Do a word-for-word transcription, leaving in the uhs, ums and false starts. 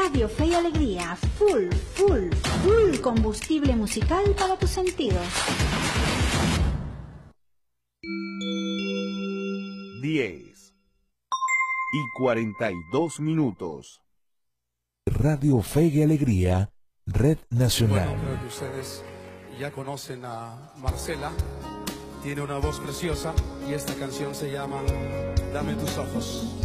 Radio Fe y Alegría, full, full, full combustible musical para tus sentidos. diez y cuarenta y dos minutos. Radio Fe y Alegría, Red Nacional. Bueno, creo que ustedes ya conocen a Marcela. Tiene una voz preciosa y esta canción se llama Dame tus ojos.